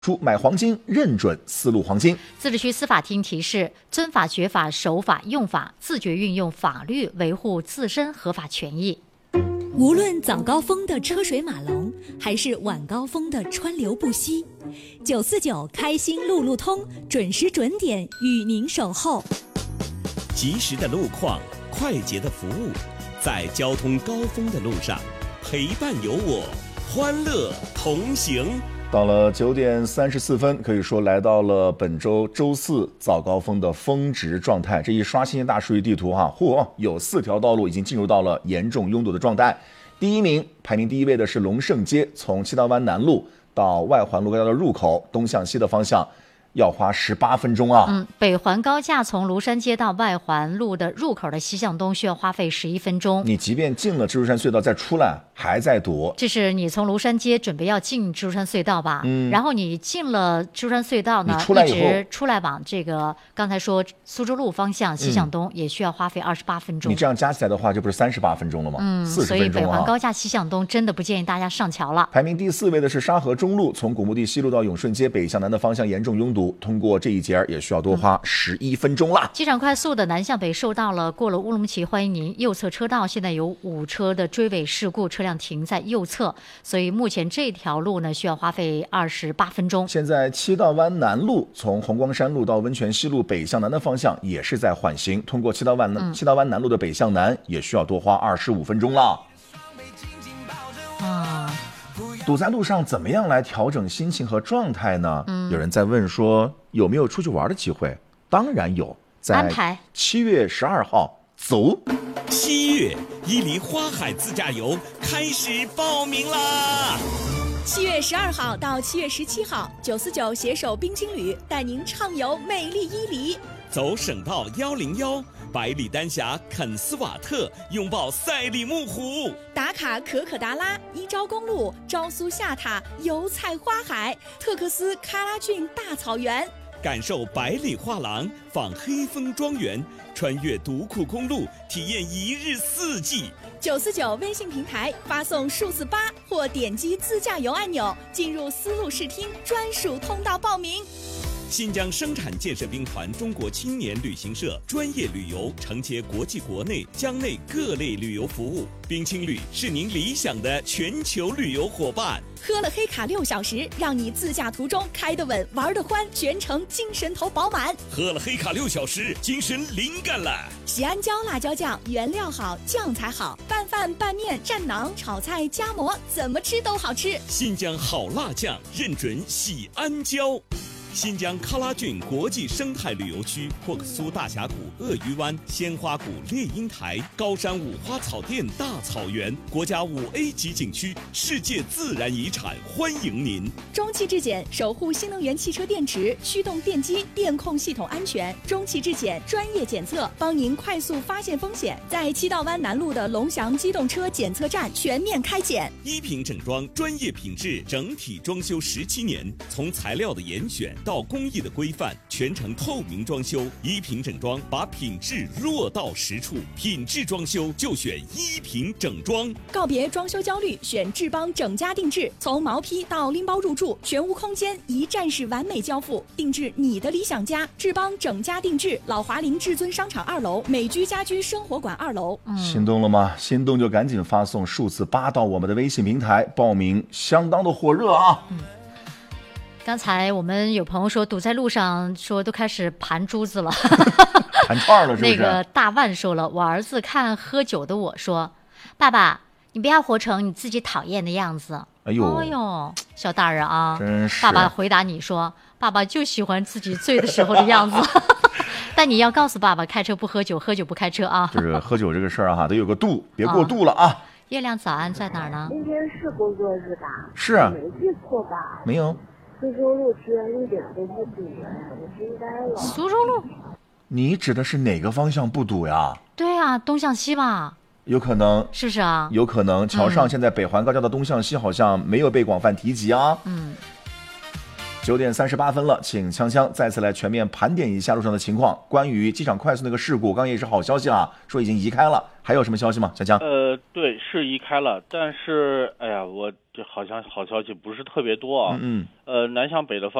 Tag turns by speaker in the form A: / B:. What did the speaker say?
A: 出买黄金认准丝路黄金。
B: 自治区司法厅提示：遵法、学法、守法、用法，自觉运用法律维护自身合法权益。
C: 无论早高峰的车水马龙，还是晚高峰的川流不息，949开心路路通，准时准点与您守候。
D: 及时的路况，快捷的服务，在交通高峰的路上，陪伴有我，欢乐同行。
A: 到了9点34分，可以说来到了本周周四早高峰的峰值状态。这一刷新大数据地图有4条道路已经进入到了严重拥堵的状态。排名第一位的是龙胜街，从七道湾南路到外环路高架的入口东向西的方向要花18分钟啊！
B: 北环高架从庐山街到外环路的入口的西向东需要花费11分钟。
A: 你即便进了蜘蛛山隧道再出来，还在堵。
B: 这是你从庐山街准备要进蜘蛛山隧道吧？然后你进了蜘蛛山隧道呢，一直出来往这个刚才说苏州路方向西向东，也需要花费28分钟。
A: 你这样加起来的话，就不是38分钟了吗？40分钟
B: 所以北环高架西向东真的不建议大家上桥了。
A: 排名第4位的是沙河中路，从古墓地西路到永顺街北向南的方向严重拥堵。通过这一节也需要多花11分钟了。
B: 机场快速的南向北受到了过了乌鲁木齐，欢迎您右侧车道现在有5车的追尾事故，车辆停在右侧，所以目前这条路呢需要花费28分钟。
A: 现在七道湾南路从红光山路到温泉西路北向南的方向也是在缓行，通过七道湾南路的北向南也需要多花25分钟了。堵在路上怎么样来调整心情和状态呢？有人在问说有没有出去玩的机会？当然有，在7月12号走。
D: 7月伊犁花海自驾游开始报名啦
C: ！7月12号到7月17号，949携手冰青旅带您畅游美丽伊犁。
D: 走省道101，百里丹霞肯斯瓦特，拥抱赛里木湖，
C: 打卡可可达拉，伊昭公路，昭苏下塔，油菜花海，特克斯喀拉峻大草原，
D: 感受百里画廊，访黑风庄园，穿越独库公路，体验1日4季。
C: 949微信平台发送数字8或点击自驾游按钮，进入丝路视听专属通道报名。
D: 新疆生产建设兵团中国青年旅行社专业旅游承接国际国内疆内各类旅游服务，冰青旅是您理想的全球旅游伙伴。
C: 喝了黑卡6小时，让你自驾途中开得稳，玩得欢，全程精神头饱满。
D: 喝了黑卡6小时，精神灵感了。
C: 喜安椒辣椒酱，原料好，酱才好，拌饭、拌面、蘸馕、炒菜、夹馍，怎么吃都好吃。
D: 新疆好辣酱，认准喜安椒。新疆喀拉峻国际生态旅游区，霍克苏大峡谷、鳄鱼湾、鲜花谷、猎鹰台、高山五花草甸大草原，国家5A 级景区，世界自然遗产，欢迎您。
C: 中汽质检守护新能源汽车电池、驱动电机、电控系统安全。中汽质检专业检测，帮您快速发现风险。在七道湾南路的龙翔机动车检测站全面开检。
D: 一品整装专业品质，整体装修17年，从材料的严选到工艺的规范，全程透明装修。一品整装把品质落到实处，品质装修就选一品整装。
C: 告别装修焦虑，选智邦整家定制，从毛坯到拎包入住，全屋空间一站式完美交付，定制你的理想家。智邦整家定制，老华林至尊商场2楼，美居家居生活馆2楼。
A: 心动了吗？心动就赶紧发送数字8到我们的微信平台报名，相当的火热啊！
B: 刚才我们有朋友说堵在路上，说都开始盘珠子了，
A: 盘串了是不是？
B: 那个大万说了，我儿子看喝酒的我说，爸爸，你不要活成你自己讨厌的样子。
A: 哎呦，
B: 小大人啊，
A: 真是。
B: 爸爸回答你说，爸爸就喜欢自己醉的时候的样子。但你要告诉爸爸，开车不喝酒，喝酒不开车啊。
A: 就是喝酒这个事儿得有个度，别过度了啊。
B: 月亮早安在哪儿呢？
E: 今天是工作日吧？
A: 是啊。
E: 没记错吧？
A: 没有。
E: 苏州路居然1点都不堵，我惊呆了。
B: 苏州路？
A: 你指的是哪个方向不堵呀？
B: 对啊，东向西吧。
A: 有可能，
B: 是不是啊？
A: 有可能，桥上现在北环高架的东向西好像没有被广泛提及啊。 9点38分了，请锵锵再次来全面盘点一下路上的情况。关于机场快速那个事故，刚刚也是好消息啊，说已经移开了。还有什么消息吗？锵锵？
F: 对，是移开了，但是，哎呀，我这好像好消息不是特别多啊。南向北的方